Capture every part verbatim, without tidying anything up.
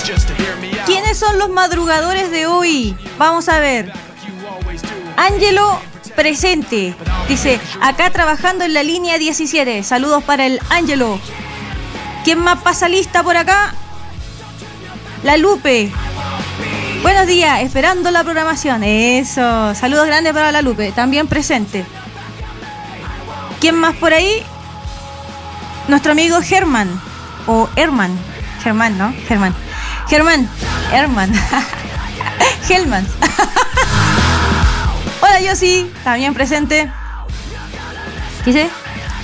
¿Quiénes son los madrugadores de hoy? Vamos a ver. Ángelo, presente. Dice, acá trabajando en la línea diecisiete. Saludos para el Ángelo. ¿Quién más pasa lista por acá? La Lupe. Buenos días, esperando la programación. Eso. Saludos grandes para la Lupe, también presente. ¿Quién más por ahí? Nuestro amigo Germán. O Herman. Germán, ¿no? Germán. Germán. Herman. Helman. Hola, Yossi. También presente. ¿Qué dice?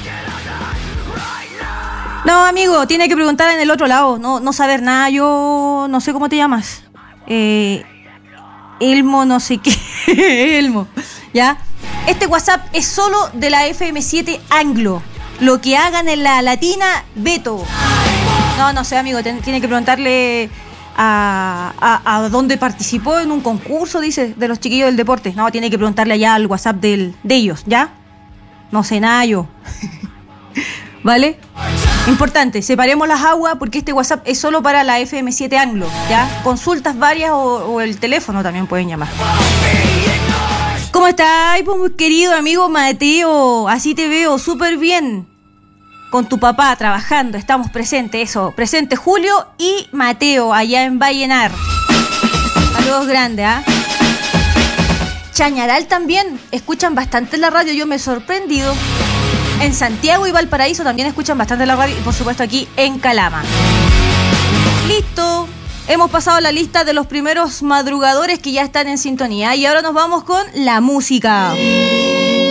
No, amigo, tiene que preguntar en el otro lado. No, no saber nada. Yo no sé cómo te llamas. Eh, Elmo, no sé qué. Elmo. ¿Ya? Este WhatsApp es solo de la F M siete Anglo. Lo que hagan en la latina, veto. No, no sé, amigo. Ten, tiene que preguntarle a, a, a dónde participó en un concurso, dice, de los chiquillos del deporte. No, tiene que preguntarle allá al WhatsApp del, de ellos, ¿ya? No sé nada yo. ¿Vale? Importante, separemos las aguas porque este WhatsApp es solo para la F M siete Anglo, ¿ya? Consultas varias o, o el teléfono también pueden llamar. ¿Cómo estás, pues, querido amigo Mateo? Así te veo súper bien. Con tu papá trabajando, estamos presentes, eso. Presente Julio y Mateo, allá en Vallenar. Saludos grandes, ¿ah? ¿eh? Chañaral también, escuchan bastante la radio, yo me he sorprendido. En Santiago y Valparaíso también escuchan bastante la radio y por supuesto aquí en Calama. Listo, hemos pasado la lista de los primeros madrugadores que ya están en sintonía y ahora nos vamos con la música.